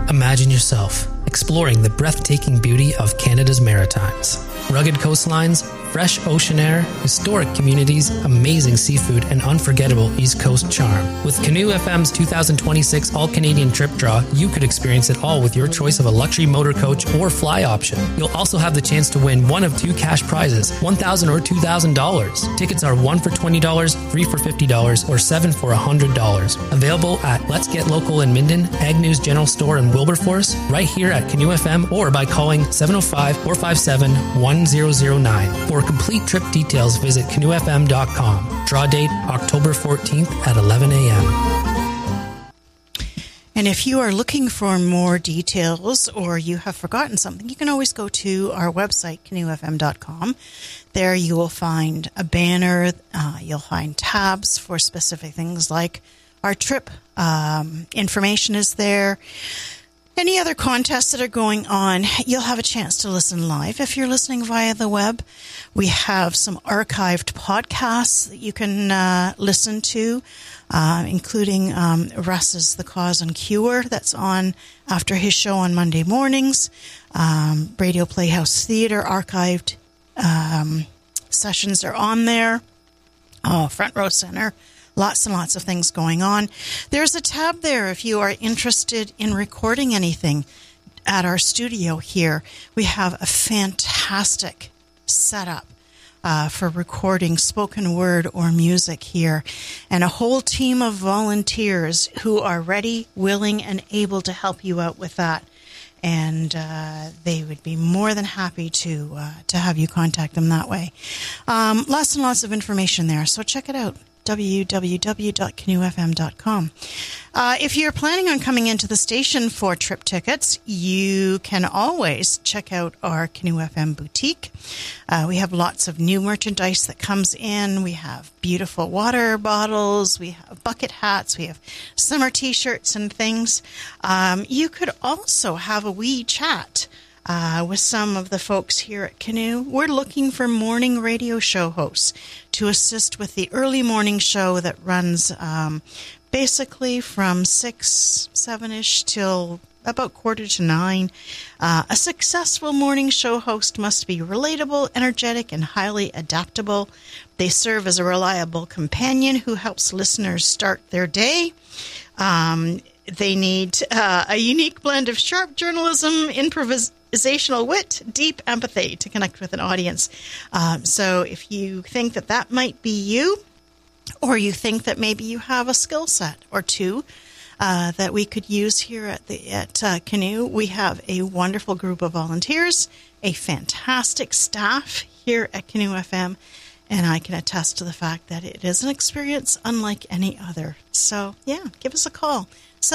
Imagine yourself exploring the breathtaking beauty of Canada's Maritimes. Rugged coastlines, fresh ocean air, historic communities, amazing seafood, and unforgettable East Coast charm. With Canoe FM's 2026 All-Canadian Trip Draw, you could experience it all with your choice of a luxury motor coach or fly option. You'll also have the chance to win one of two cash prizes, $1,000 or $2,000. Tickets are 1 for $20, 3 for $50, or 7 for $100. Available at Let's Get Local in Minden, Agnew's General Store in Wilberforce, right here at Canoe FM, or by calling 705-457-1009. For complete trip details, visit canoefm.com. Draw date October 14th at 11 a.m. And if you are looking for more details or you have forgotten something, you can always go to our website, canoefm.com. There you will find a banner. You'll find tabs for specific things like our trip. Information is there. Any other contests that are going on, you'll have a chance to listen live. If you're listening via the web, we have some archived podcasts that you can listen to, including Russ's The Cause and Cure that's on after his show on Monday mornings, Radio Playhouse Theatre archived sessions are on there, Front Row Center. Lots and lots of things going on. There's a tab there if you are interested in recording anything at our studio here. We have a fantastic setup for recording spoken word or music here, and a whole team of volunteers who are ready, willing, and able to help you out with that. And they would be more than happy to have you contact them that way. Lots and lots of information there, so check it out. www.canoefm.com. If you're planning on coming into the station for trip tickets, you can always check out our Canoe FM boutique. We have lots of new merchandise that comes in. We have beautiful water bottles. We have bucket hats. We have summer T-shirts and things. You could also have a wee chat with some of the folks here at Canoe. We're looking for morning radio show hosts to assist with the early morning show that runs basically from 6, 7-ish till about 8:45. A successful morning show host must be relatable, energetic, and highly adaptable. They serve as a reliable companion who helps listeners start their day. They need a unique blend of sharp journalism, improvisational wit, deep empathy to connect with an audience. So if you think that might be you, or you think that maybe you have a skill set or two that we could use here at Canoe, we have a wonderful group of volunteers, a fantastic staff here at Canoe FM, and I can attest to the fact that it is an experience unlike any other. So, yeah, give us a call.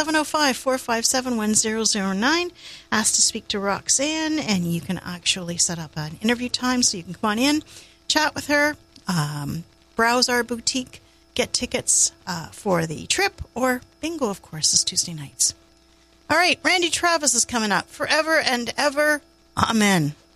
705-457-1009. Ask to speak to Roxanne, and you can actually set up an interview time so you can come on in, chat with her, browse our boutique, get tickets for the trip, or bingo, of course, is Tuesday nights. All right, Randy Travis is coming up. Forever and ever, amen.